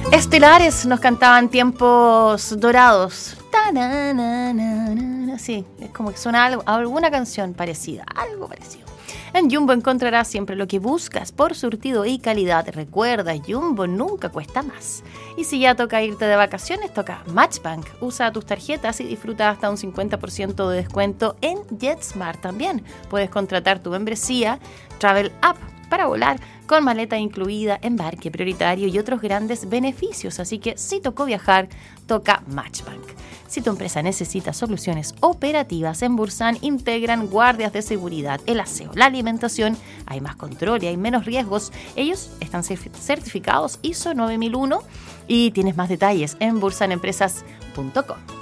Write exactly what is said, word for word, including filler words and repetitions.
Estelares nos cantaban Tiempos Dorados. Sí, es como que suena algo, alguna canción parecida, algo parecido. En Jumbo encontrarás siempre lo que buscas por surtido y calidad. Recuerda, Jumbo nunca cuesta más. Y si ya toca irte de vacaciones, toca Matchbank. Usa tus tarjetas y disfruta hasta un cincuenta por ciento de descuento en JetSmart. También puedes contratar tu membresía Travel App para volar con maleta incluida, embarque prioritario y otros grandes beneficios. Así que si tocó viajar, toca Matchbank. Si tu empresa necesita soluciones operativas, en Bursan integran guardias de seguridad, el aseo, la alimentación, hay más control y hay menos riesgos. Ellos están certificados I S O nueve mil uno y tienes más detalles en bursan empresas punto com.